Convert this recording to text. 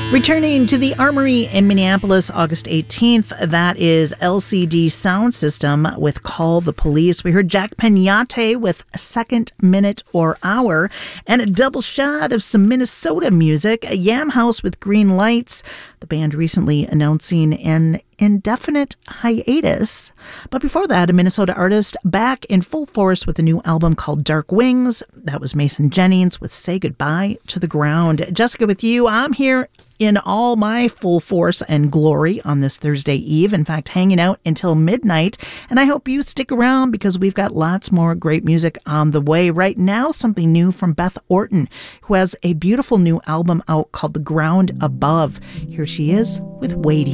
Returning to the Armory in Minneapolis, August 18th, that is LCD Sound System with Call the Police. We heard Jack Peñate with Second, Minute, or Hour, and a double shot of some Minnesota music, a Yam House with Green Lights, the band recently announcing an indefinite hiatus. But before that, a Minnesota artist back in full force with a new album called Dark Wings. That was Mason Jennings with Say Goodbye to the Ground. Jessica with you. I'm here in all my full force and glory on this Thursday Eve. In fact, hanging out until midnight. And I hope you stick around because we've got lots more great music on the way. Right now, something new from Beth Orton, who has a beautiful new album out called The Ground Above. Here she is with Waiting.